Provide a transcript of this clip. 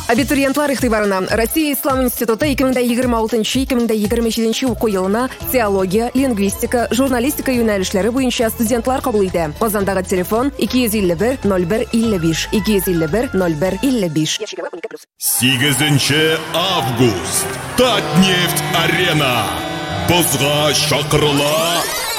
Абитуриентлар игътибарына Россия Ислам институты 2026-2027 уку елына теология, лингвистика, журналистика юнәлешләре буенча студентлар кабул итә. Казандагы телефон 251 01 55 251 01 55. 8 август. Татнефть арена. Бозга чакырыла.